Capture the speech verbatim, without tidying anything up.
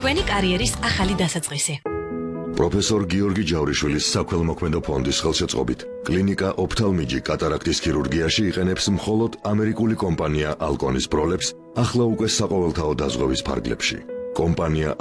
Თქვენი კარიერის ახალი დასაწყისი. პროფესორ გიორგი ჯავრიშვილის საქველმოქმედო ფონდის ხელშეწყობით კლინიკა ოფთალმიჯი კატარაქტის ქირურგიაში იყენებს მხოლოდ ამერიკული კომპანია ალკონის ბროლებს, ახლა უკვე საყოველთაო დაზღვევის ფარგლებში. კომპანია